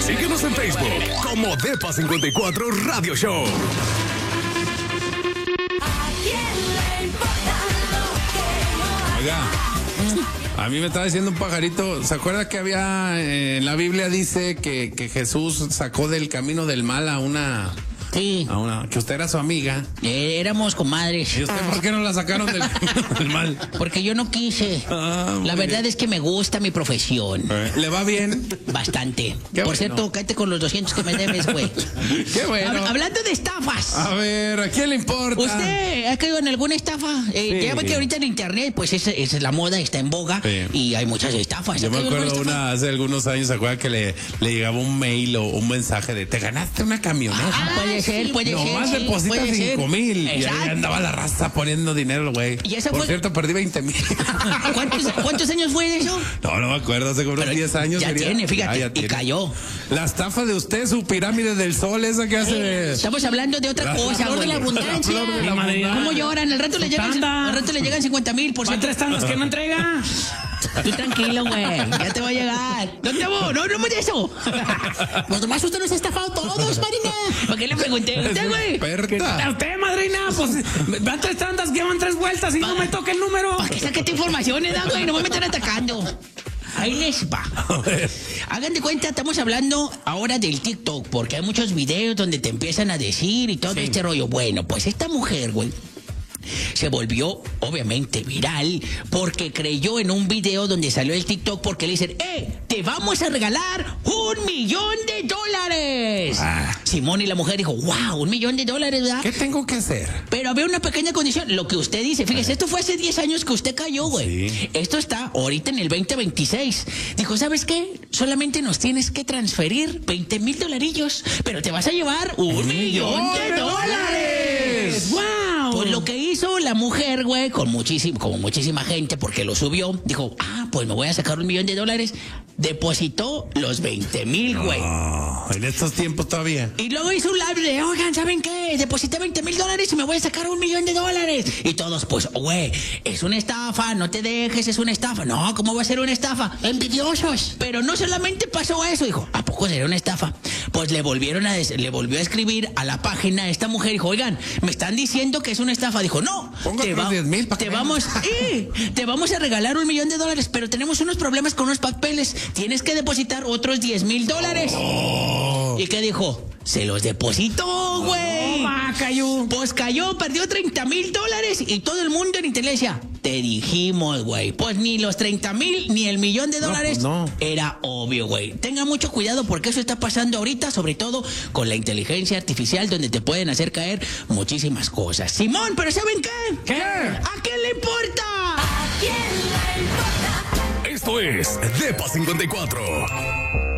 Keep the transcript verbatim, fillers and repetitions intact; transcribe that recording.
Síguenos en Facebook como Depa cincuenta y cuatro Radio Show. Oiga, a mí me estaba diciendo un pajarito, ¿se acuerda que había, eh, en la Biblia dice que, que Jesús sacó del camino del mal a una... Sí. A una, que usted era su amiga. Eh, éramos comadres. ¿Y usted por qué no la sacaron del camino del mal? Porque yo no quise. Ah, la verdad bien. Es que me gusta mi profesión. Eh, ¿Le va bien? Bastante. Qué por bueno. cierto, cállate con los doscientos que me debes, güey. Qué bueno. Hab- hablando de estafas. A ver, ¿a quién le importa? ¿Usted ha caído en alguna estafa? Eh, Sí. Ya ve que ahorita en internet, pues esa es la moda, está en boga. Sí. Y hay muchas estafas. Yo ¿Ha me caído en acuerdo alguna estafa? una, hace algunos años, ¿se acuerda que le, le llegaba un mail o un mensaje de te ganaste una camioneta? Ah, puede ser, puede ser. Nomás sí, deposita puede ser. cinco mil. Y ahí Exacto. andaba la raza poniendo dinero, güey. ¿Y esa Por fue- cierto, perdí veinte mil. ¿Cuántos, ¿Cuántos años fue de eso? No, no me acuerdo, hace como unos Pero diez años. ya sería. tiene, fíjate, Ah, ya y tiene. cayó. La estafa de usted, su pirámide del sol, esa que hace de... Estamos hablando de otra La cosa, flor de güey. la abundancia. La flor de la Mi madre. abundancia. ¿Cómo lloran? Al rato le llegan, Tanda. al rato le llegan cincuenta mil por Van ciento. tres tandas que no entrega. Tú tranquilo, güey. Ya te va a llegar. No te voy, no, no me eso. Pues nomás usted nos ha estafado todos, Marina. ¿Por qué le pregunté a usted, güey? A Experta. usted, madrina, pues van tres tandas que van tres vueltas y no me toca el número. ¿Para qué saquete información, eh, güey? No me metan atacando. Ahí les va. Hagan de cuenta, estamos hablando ahora del TikTok, porque hay muchos videos donde te empiezan a decir y todo este rollo. Bueno, pues esta mujer, güey, se volvió obviamente viral porque creyó en un video donde salió el TikTok porque le dicen, ¡eh! ¡Te vamos a regalar un millón de dólares! Ah. Simón y la mujer dijo, ¡wow! Un millón de dólares, ¿verdad? ¿Qué tengo que hacer? Pero había una pequeña condición, lo que usted dice, fíjese, esto fue hace diez años que usted cayó, güey. Sí. Esto está ahorita en el veinte veintiséis. Dijo, ¿sabes qué? Solamente nos tienes que transferir veinte mil dolarillos, pero te vas a llevar un, ¡Un millón de millón de dólares. ¡Wow! Pues lo que hizo la mujer, güey, con muchísimo, como muchísima gente, porque lo subió, dijo, ah, pues me voy a sacar un millón de dólares. Depositó los veinte mil, güey. Oh, en estos tiempos todavía. Y luego hizo un live de, oigan, ¿saben qué? Deposité veinte mil dólares y me voy a sacar un millón de dólares. Y todos, pues, güey, es una estafa, no te dejes, es una estafa. No, ¿cómo va a ser una estafa? Envidiosos. Pero no solamente pasó eso, dijo, ¿a poco sería una estafa? Pues le volvieron a, des- le volvió a escribir a la página a esta mujer, dijo, oigan, me están diciendo que es una estafa. Dijo, no, Ponga te, otros va- diez mil pa' te que vamos, ¡eh! te vamos a regalar un millón de dólares, pero tenemos unos problemas con unos papeles. Tienes que depositar otros diez mil dólares. Oh. ¿Y qué dijo? Se los depositó, güey. No, va, cayó. Pues cayó, perdió treinta mil dólares y todo el mundo en internet decía, te dijimos, güey. Pues ni los treinta mil ni el millón de dólares. pues no. Era obvio, güey. Tenga mucho cuidado porque eso está pasando ahorita, sobre todo con la inteligencia artificial, donde te pueden hacer caer muchísimas cosas. Simón, ¿pero saben qué? ¿Qué? ¿A quién le importa? Esto es Depa cincuenta y cuatro.